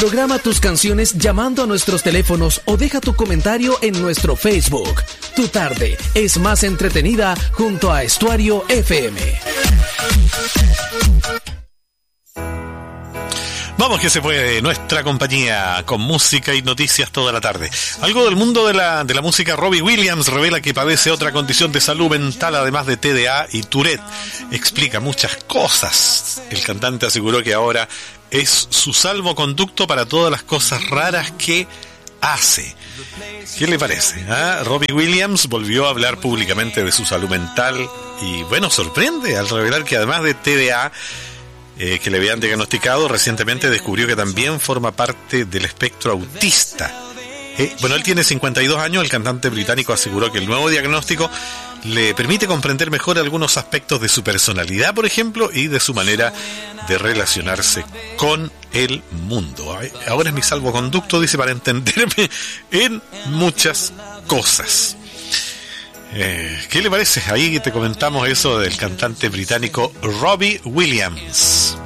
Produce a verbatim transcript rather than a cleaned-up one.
Programa tus canciones llamando a nuestros teléfonos o deja tu comentario en nuestro Facebook. Tu tarde es más entretenida junto a Estuario F M. Vamos que se puede, nuestra compañía con música y noticias toda la tarde. Algo del mundo de la, de la música. Robbie Williams revela que padece otra condición de salud mental, además de T D A y Tourette. Explica muchas cosas. El cantante aseguró que ahora es su salvoconducto para todas las cosas raras que hace. ¿Qué le parece? ¿Ah? Robbie Williams volvió a hablar públicamente de su salud mental y, bueno, sorprende al revelar que además de T D A, Eh, que le habían diagnosticado, recientemente descubrió que también forma parte del espectro autista. Eh, bueno, él tiene cincuenta y dos años. El cantante británico aseguró que el nuevo diagnóstico le permite comprender mejor algunos aspectos de su personalidad, por ejemplo, y de su manera de relacionarse con el mundo. Ahora es mi salvoconducto, dice, para entenderme en muchas cosas. Eh, ¿Qué le parece? Ahí te comentamos eso del cantante británico Robbie Williams.